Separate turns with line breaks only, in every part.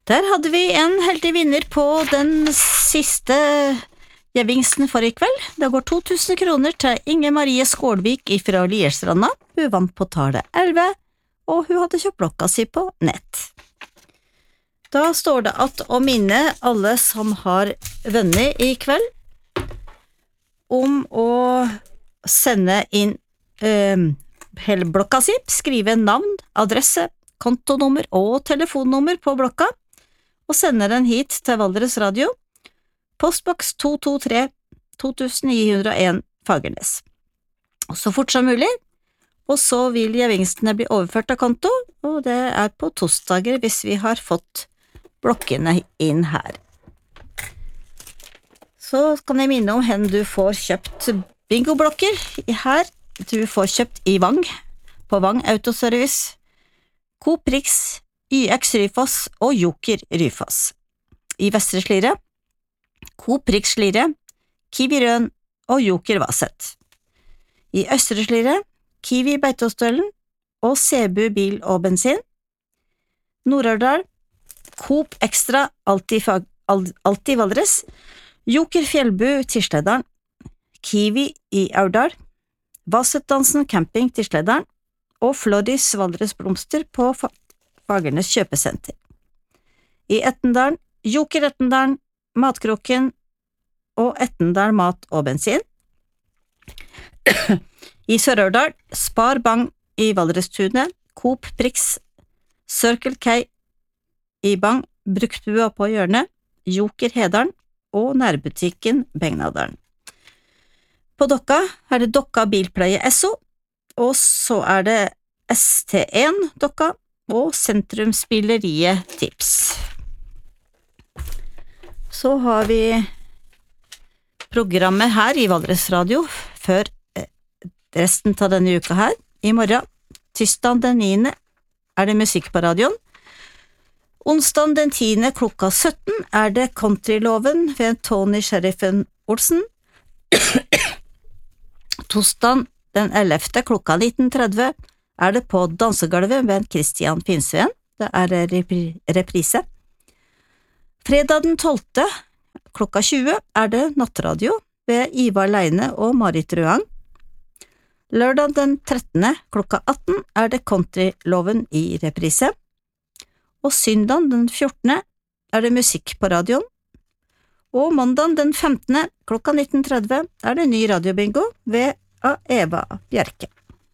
Der hadde vi en heldig vinner på den siste gevinsten for i kveld. Det går 2000 kroner til Inge Marie Skålvik fra Lierstranda. Hun vant på tallet 11, og hun hadde kjøpt blokka si på nett. Da står det at å minne alle som har vunnet i kveld om å sende inn hele blokka si, skrive navn, adresse, kontonummer og telefonnummer på blokka, og sende den hit til Valdres Radio, postboks 223 2901 Fagernes. Og så fort som mulig, og så vil gevinstene bli overført til konto, og det på torsdager hvis vi har fått blokkene inn her. Så kan jeg minne om hen du får kjøpt bingoblokker her. Du får kjøpt i Vang, på Vang Autoservice, Coop Rix, YX Ryfoss og Joker Ryfoss. I Vestre Slidre, Coop Rix Slidre, Kiwi Røn og Joker Vaset. I Østre Slidre, Kiwi Beitostølen og Sebu Bil og Bensin. Nord-Aurdal, Coop Extra Alltid Valdres, Joker Fjellbu Tirsledalen, Kiwi i Aurdal, Vasetdansen Camping Tirsledalen og Floris Valdres Blomster på Fagernes kjøpesenter. I Ettendalen, Joker Ettendalen, Matkroken og Ettendal Mat og Bensin. I Sør-Aurdal, Spar Bang i Valdrestunet, Coop Prix, Circle K i Bang, Bruktbua på hjørnet, Joker Hedalen og nærbutikken Begnadalen. På Dokka det Dokka Bilpleie Esso, og så det ST1 Dokka og Sentrumsspilleriet Tips. Så har vi programmet her i Valdres Radio før resten av denne uka her. I morgen, tirsdag den 9. det musikk på radioen. Onsdag den 10. klokka 17 det Countryloven ved Tony Sheriffen Olsen. Torsdag den 11. klokka 19.30 det på dansegulvet ved Christian Finsveen. Det reprise. Fredag den 12. klokka 20 det nattradio ved Ivar Leine og Marit Røang. Lørdag den 13. klokka 18 det Countryloven i reprise. Og søndag den 14. det musikk på radioen. Og mandag den 15. klokka 19.30 det ny radiobingo ved Eva Bjerke.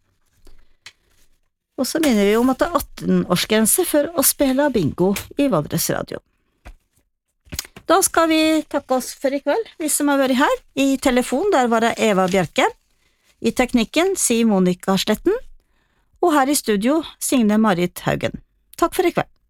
Og så minner vi om at det 18-årsgrense for å spille bingo i Valdres Radio. Da skal vi takke oss for i kveld, vi som har vært her. I telefon der var det Eva Bjerke. I teknikken Monica Sletten. Og her i studio Signe Marit Haugen. Takk for i kveld.